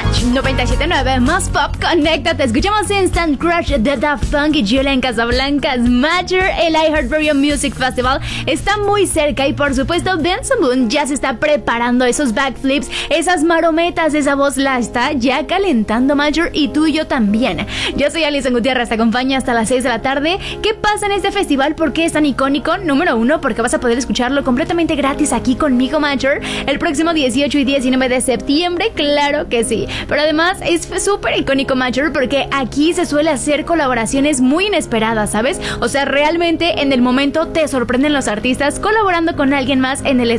97.9 más pop, conéctate. Escuchamos Instant Crush de Daft Punk y Julian Casablancas. Major, el iHeartRadio Music Festival está muy cerca y por supuesto Benson Boone ya se está preparando esos backflips, esas marometas, esa voz la está ya calentando Major y tú y yo también. Yo soy Alison Gutiérrez, te acompaña hasta las 6 de la tarde. ¿Qué pasa en este festival? ¿Por qué es tan icónico? Número 1, porque vas a poder escucharlo completamente gratis aquí conmigo, Major, el próximo 18 y 19 de septiembre, claro que sí. Pero además es súper icónico, Major, porque aquí se suele hacer colaboraciones muy inesperadas, ¿sabes? O sea, realmente en el momento te sorprenden los artistas colaborando con alguien más en el